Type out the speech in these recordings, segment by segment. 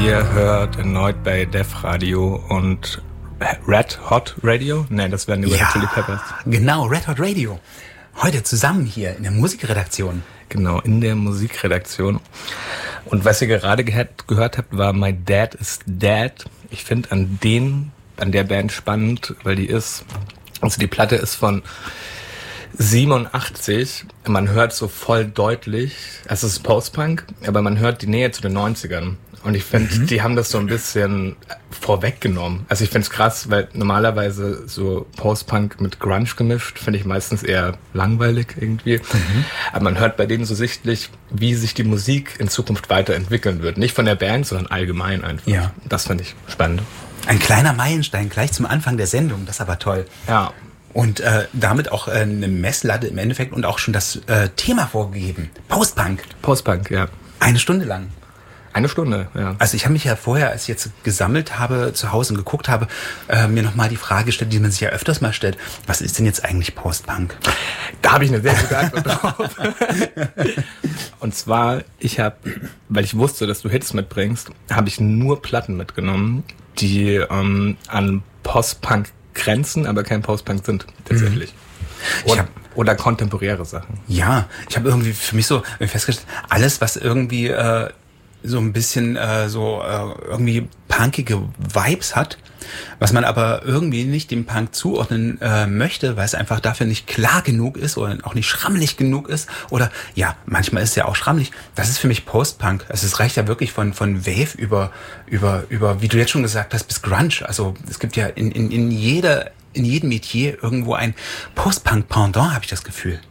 Ihr hört erneut bei Def Radio und Red Hot Radio? Nein, das wären die Red Hot Chili Peppers. Genau, Red Hot Radio. Heute zusammen hier in der Musikredaktion. Genau, in der Musikredaktion. Und was ihr gerade gehört habt, war My Dad is Dead. Ich finde an der Band spannend, weil die Platte ist von 87. Man hört so voll deutlich, es ist Post-Punk, aber man hört die Nähe zu den 90ern. Und ich finde, die haben das so ein bisschen vorweggenommen. Also ich finde es krass, weil normalerweise so Post-Punk mit Grunge gemischt, finde ich meistens eher langweilig irgendwie. Aber man hört bei denen so sichtlich, wie sich die Musik in Zukunft weiterentwickeln wird. Nicht von der Band, sondern allgemein einfach. Ja. Das finde ich spannend. Ein kleiner Meilenstein gleich zum Anfang der Sendung, das ist aber toll. Ja. Und damit auch eine Messlatte im Endeffekt und auch schon das Thema vorgegeben. Post-Punk. Post-Punk, ja. 1 Stunde lang. 1 Stunde, ja. Also ich habe mich ja vorher, als ich jetzt gesammelt habe, zu Hause und geguckt habe, mir nochmal die Frage gestellt, die man sich ja öfters mal stellt, was ist denn jetzt eigentlich Post-Punk? Da habe ich eine sehr gute Antwort drauf. Und zwar, weil ich wusste, dass du Hits mitbringst, habe ich nur Platten mitgenommen, die an Post-Punk grenzen, aber kein Post-Punk sind, tatsächlich. Oder kontemporäre Sachen. Ja, ich habe irgendwie für mich so festgestellt, alles, was irgendwie so ein bisschen irgendwie punkige Vibes hat, was man aber irgendwie nicht dem Punk zuordnen möchte, weil es einfach dafür nicht klar genug ist oder auch nicht schrammelig genug ist oder ja, manchmal ist es ja auch schrammelig. Das ist für mich Post-Punk. Also es reicht ja wirklich von Wave über, wie du jetzt schon gesagt hast, bis Grunge. Also es gibt ja in jedem Metier irgendwo ein Post-Punk-Pendant, habe ich das Gefühl.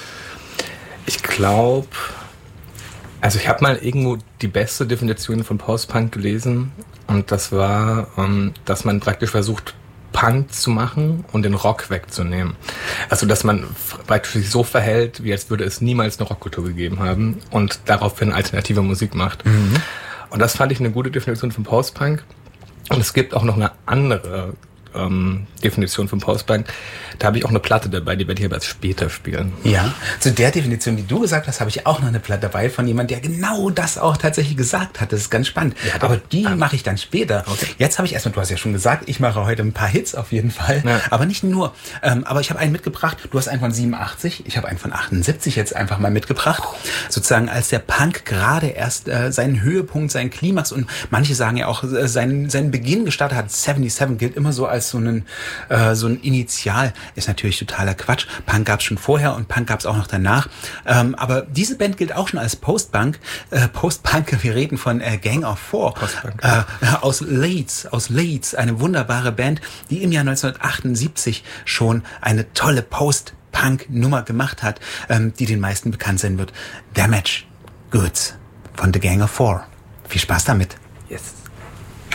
Ich glaube, also ich habe mal irgendwo die beste Definition von Post-Punk gelesen und das war, dass man praktisch versucht, Punk zu machen und den Rock wegzunehmen. Also dass man praktisch sich so verhält, wie als würde es niemals eine Rockkultur gegeben haben und daraufhin alternative Musik macht. Und das fand ich eine gute Definition von Post-Punk. Und es gibt auch noch eine andere Definition von Post-Punk. Da habe ich auch eine Platte dabei, die werde ich aber erst später spielen. Ja, zu der Definition, die du gesagt hast, habe ich auch noch eine Platte dabei von jemandem, der genau das auch tatsächlich gesagt hat. Das ist ganz spannend. Ja, aber die mache ich dann später. Okay. Jetzt habe ich erstmal, du hast ja schon gesagt, ich mache heute ein paar Hits auf jeden Fall. Ja. Aber nicht nur. Aber ich habe einen mitgebracht. Du hast einen von 87. Ich habe einen von 78 jetzt einfach mal mitgebracht. Sozusagen als der Punk gerade erst seinen Höhepunkt, seinen Klimax und manche sagen ja auch seinen Beginn gestartet hat. 77 gilt immer so als so ein Initial, ist natürlich totaler Quatsch. Punk gab's schon vorher und Punk gab's auch noch danach. Aber diese Band gilt auch schon als Post-Punk. Wir reden von Gang of Four. Aus Leeds, eine wunderbare Band, die im Jahr 1978 schon eine tolle Post-Punk-Nummer gemacht hat, die den meisten bekannt sein wird. Damaged Goods von The Gang of Four. Viel Spaß damit. Yes.